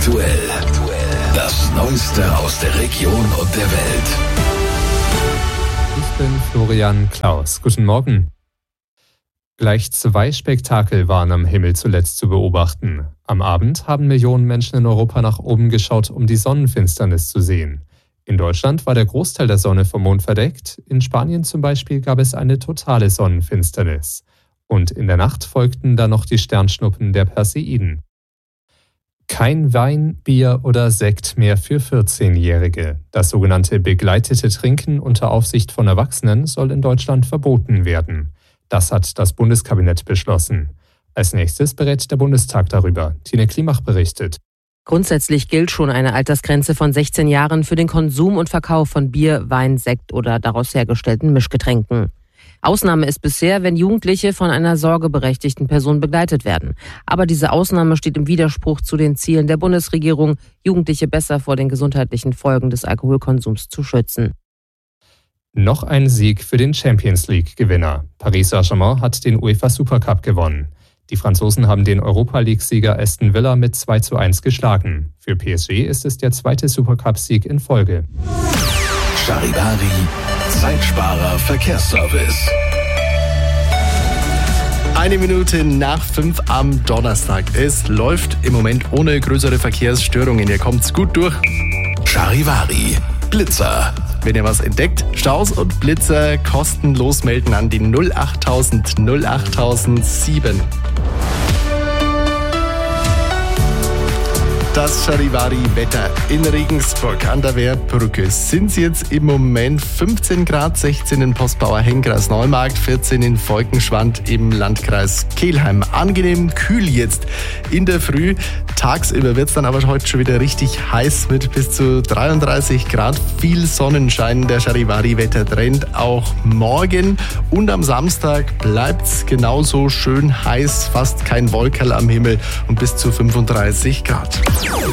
aktuell. Das Neueste aus der Region und der Welt. Ich bin Florian Klaus. Guten Morgen. Gleich 2 Spektakel waren am Himmel zuletzt zu beobachten. Am Abend haben Millionen Menschen in Europa nach oben geschaut, um die Sonnenfinsternis zu sehen. In Deutschland war der Großteil der Sonne vom Mond verdeckt. In Spanien zum Beispiel gab es eine totale Sonnenfinsternis. Und in der Nacht folgten dann noch die Sternschnuppen der Perseiden. Kein Wein, Bier oder Sekt mehr für 14-Jährige. Das sogenannte begleitete Trinken unter Aufsicht von Erwachsenen soll in Deutschland verboten werden. Das hat das Bundeskabinett beschlossen. Als nächstes berät der Bundestag darüber. Tine Klimach berichtet. Grundsätzlich gilt schon eine Altersgrenze von 16 Jahren für den Konsum und Verkauf von Bier, Wein, Sekt oder daraus hergestellten Mischgetränken. Ausnahme ist bisher, wenn Jugendliche von einer sorgeberechtigten Person begleitet werden. Aber diese Ausnahme steht im Widerspruch zu den Zielen der Bundesregierung, Jugendliche besser vor den gesundheitlichen Folgen des Alkoholkonsums zu schützen. Noch ein Sieg für den Champions-League-Gewinner. Paris Saint-Germain hat den UEFA Supercup gewonnen. Die Franzosen haben den Europa-League-Sieger Aston Villa mit 2:1 geschlagen. Für PSG ist es der 2. Supercup-Sieg in Folge. Charivari, Zeitsparer Verkehrsservice. 1 Minute nach 5 am Donnerstag. Es läuft im Moment ohne größere Verkehrsstörungen. Ihr kommt's gut durch. Charivari, Blitzer. Wenn ihr was entdeckt, Staus und Blitzer kostenlos melden an die 08000 08007. Das Charivari-Wetter in Regensburg an der Wehrbrücke sind es jetzt im Moment 15 Grad, 16 in Postbauer-Hennkreis Neumarkt, 14 in Volkenschwand im Landkreis Kelheim. Angenehm kühl jetzt in der Früh. Tagsüber wird es dann aber heute schon wieder richtig heiß mit bis zu 33 Grad. Viel Sonnenschein, der Charivari-Wettertrend auch morgen. Und am Samstag bleibt es genauso schön heiß, fast kein Wolkerl am Himmel und bis zu 35 Grad.